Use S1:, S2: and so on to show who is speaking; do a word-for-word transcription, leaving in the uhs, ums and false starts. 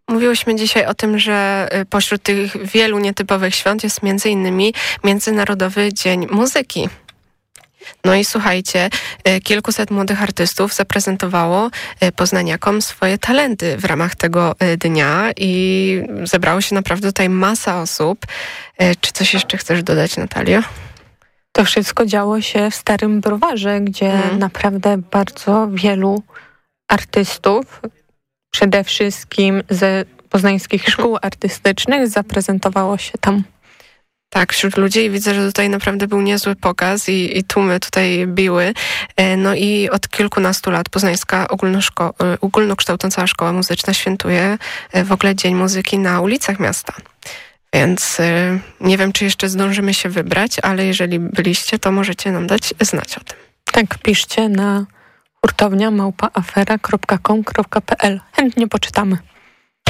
S1: Mówiłyśmy dzisiaj o tym, że pośród tych wielu nietypowych świąt jest między innymi Międzynarodowy Dzień Muzyki. No i słuchajcie, kilkuset młodych artystów zaprezentowało poznaniakom swoje talenty w ramach tego dnia i zebrało się naprawdę tutaj masa osób. Czy coś jeszcze chcesz dodać, Natalio?
S2: To wszystko działo się w Starym Browarze, gdzie hmm. naprawdę bardzo wielu artystów, przede wszystkim ze poznańskich szkół artystycznych, zaprezentowało się tam.
S1: Tak, wśród ludzi i widzę, że tutaj naprawdę był niezły pokaz i, i tłumy tutaj biły. No i od kilkunastu lat Poznańska ogólnoszko- ogólnokształcąca szkoła muzyczna świętuje w ogóle Dzień Muzyki na ulicach miasta. Więc nie wiem, czy jeszcze zdążymy się wybrać, ale jeżeli byliście, to możecie nam dać znać o tym.
S2: Tak, piszcie na hurtownia małpa afera kropka com kropka pe el. Chętnie poczytamy.